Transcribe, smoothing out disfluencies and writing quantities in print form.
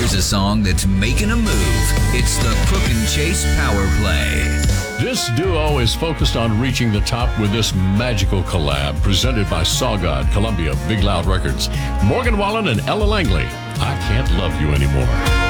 Here's a song that's making a move. It's the Crook and Chase Power Play. This duo is focused on reaching the top with this magical collab presented by Saw God, Columbia, Big Loud Records. Morgan Wallen and Ella Langley, I Can't Love You Anymore.